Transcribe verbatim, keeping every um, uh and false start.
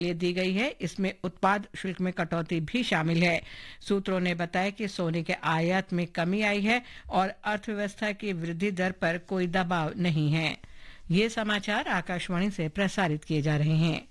लिए दी गई है। इसमें उत्पाद शुल्क में कटौती भी शामिल है। सूत्रों ने बताया कि सोने के आयात में कमी आई है और अर्थव्यवस्था की वृद्धि दर पर कोई दबाव नहीं है। ये समाचार आकाशवाणी से प्रसारित किए जा रहे हैं।